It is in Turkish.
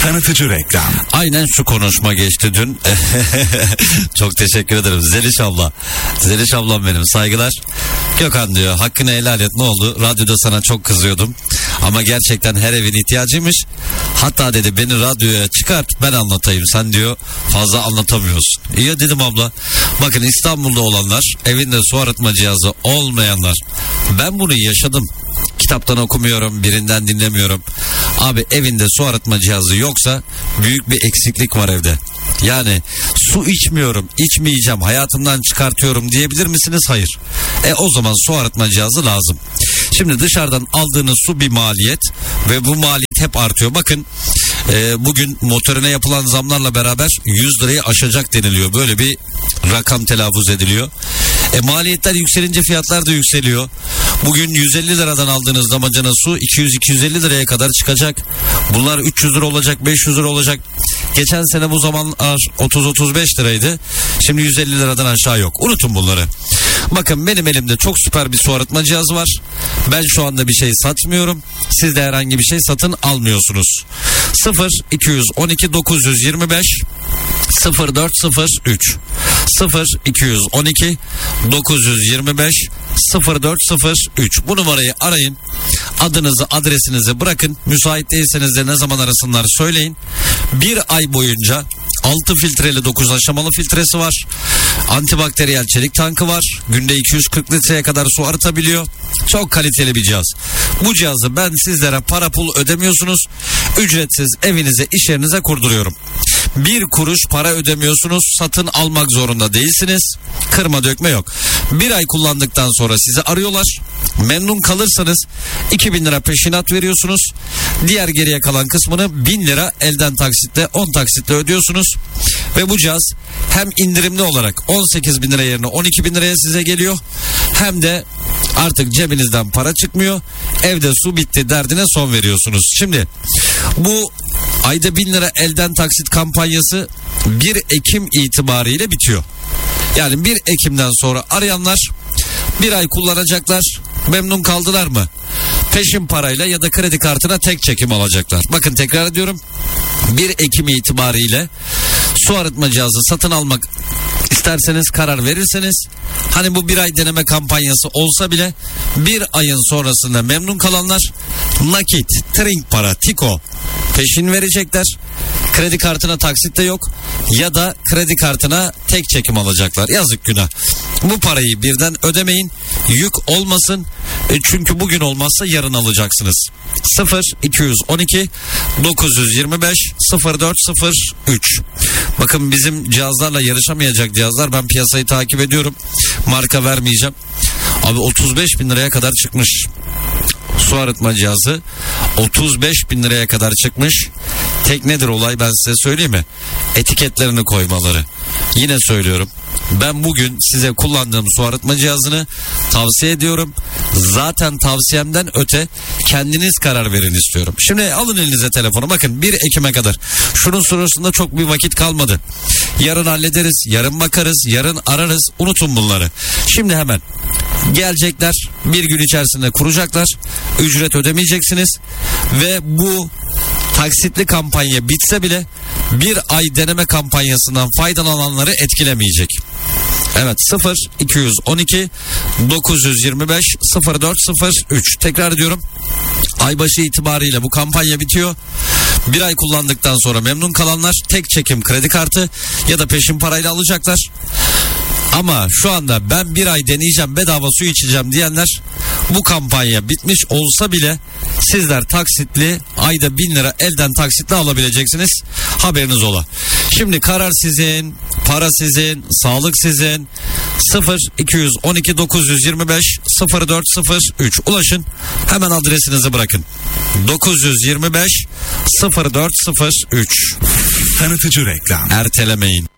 Tanıtıcı reklam. Aynen şu konuşma geçti dün. Çok teşekkür ederim Zeliş abla. Zeliş ablam benim, saygılar. Gökhan diyor, hakkını helal et, ne oldu? Radyoda sana çok kızıyordum. Ama gerçekten her evin ihtiyacıymış. Hatta dedi beni radyoya çıkart, ben anlatayım. Sen diyor fazla anlatamıyorsun. İyi dedim abla. Bakın İstanbul'da olanlar, evinde su arıtma cihazı olmayanlar. Ben bunu yaşadım. Kitaptan okumuyorum, birinden dinlemiyorum. Abi evinde su arıtma cihazı yoksa büyük bir eksiklik var evde. Yani su içmiyorum, içmeyeceğim, hayatımdan çıkartıyorum diyebilir misiniz? Hayır. O zaman su arıtma cihazı lazım. Şimdi dışarıdan aldığınız su bir maliyet ve bu maliyet hep artıyor. Bakın bugün motorine yapılan zamlarla beraber 100 lirayı aşacak deniliyor. Böyle bir rakam telaffuz ediliyor. Maliyetler yükselince fiyatlar da yükseliyor. Bugün 150 liradan aldığınız damacana su 200-250 liraya kadar çıkacak. Bunlar 300 lira olacak, 500 lira olacak. Geçen sene bu zamanlar 30-35 liraydı. Şimdi 150 liradan aşağı yok. Unutun bunları. Bakın benim elimde çok süper bir su arıtma cihazı var. Ben şu anda bir şey satmıyorum. Siz de herhangi bir şey satın almıyorsunuz. 0212 925 0403 0212 925 0403 bu numarayı arayın. Adınızı, adresinizi bırakın. Müsait değilseniz de ne zaman arasınlar söyleyin. Bir ay boyunca 6 filtreli 9 aşamalı filtresi var. Antibakteriyel çelik tankı var. Günde 240 litreye kadar su arıtabiliyor. Çok kaliteli bir cihaz. Bu cihazı ben sizlere para pul ödemiyorsunuz. Ücretsiz evinize, iş yerinize kurduruyorum. Bir kuruş para ödemiyorsunuz. Satın almak zorunda değilsiniz. Kırma dökme yok. Bir ay kullandıktan sonra sizi arıyorlar. Memnun kalırsanız 2000 lira peşinat veriyorsunuz. Diğer geriye kalan kısmını 1000 lira elden taksitle, 10 taksitle ödüyorsunuz. Ve bu cihaz hem indirimli olarak 18 bin lira yerine 12 bin liraya size geliyor. Hem de artık cebinizden para çıkmıyor. Evde su bitti derdine son veriyorsunuz. Şimdi bu ayda 1000 lira elden taksit kampanyası 1 Ekim itibariyle bitiyor. Yani 1 Ekim'den sonra arayanlar bir ay kullanacaklar. Memnun kaldılar mı? Peşin parayla ya da kredi kartına tek çekim alacaklar. Bakın tekrar ediyorum. 1 Ekim itibariyle su arıtma cihazı satın almak isterseniz, karar verirseniz, hani bu bir ay deneme kampanyası olsa bile bir ayın sonrasında memnun kalanlar nakit, trink para, tiko peşin verecekler. Kredi kartına taksit de yok ya da kredi kartına tek çekim alacaklar. Yazık, günah. Bu parayı birden ödemeyin. Yük olmasın. Çünkü bugün olmazsa yarın alacaksınız. 0212 925 0403. Bakın bizim cihazlarla yarışamayacak cihazlar. Ben piyasayı takip ediyorum. Marka vermeyeceğim. Abi 35 bin liraya kadar çıkmış. Su arıtma cihazı 35 bin liraya kadar çıkmış. Tek nedir olay, ben size söyleyeyim mi? Etiketlerini koymaları. Yine söylüyorum. Ben bugün size kullandığım su arıtma cihazını tavsiye ediyorum. Zaten tavsiyemden öte kendiniz karar verin istiyorum. Şimdi alın elinize telefonu. Bakın 1 Ekim'e kadar. Şunun sonrasında çok bir vakit kalmadı. Yarın hallederiz, yarın bakarız, yarın ararız. Unutun bunları. Şimdi hemen gelecekler, bir gün içerisinde kuracaklar. Ücret ödemeyeceksiniz. Ve bu taksitli kampanya bitse bile bir ay deneme kampanyasından faydalananları etkilemeyecek. Evet, 0212 925 0403. Tekrar ediyorum. Aybaşı itibariyle bu kampanya bitiyor. Bir ay kullandıktan sonra memnun kalanlar tek çekim kredi kartı ya da peşin parayla alacaklar. Ama şu anda ben bir ay deneyeceğim, bedava su içeceğim diyenler, bu kampanya bitmiş olsa bile sizler taksitli ayda 1000 lira elden taksitle alabileceksiniz. Haberiniz ola. Şimdi karar sizin, para sizin, sağlık sizin. 0212 925 0403 ulaşın, hemen adresinizi bırakın. 925 0403. Tanıtıcı reklam. Ertelemeyin.